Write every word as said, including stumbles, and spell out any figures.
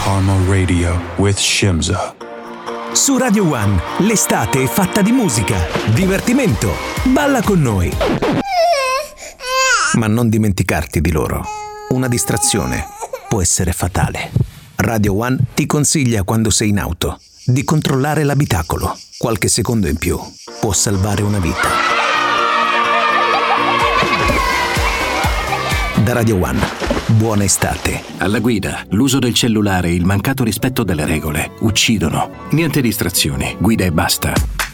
Carmel Radio with Shimza. Su Radio One, l'estate è fatta di musica, divertimento. Balla con noi. Ma non dimenticarti di loro. Una distrazione può essere fatale. Radio One ti consiglia, quando sei in auto, di controllare l'abitacolo. Qualche secondo in più può salvare una vita. Da Radio One, buona estate. Alla guida, l'uso del cellulare e il mancato rispetto delle regole uccidono. Niente distrazioni, guida e basta.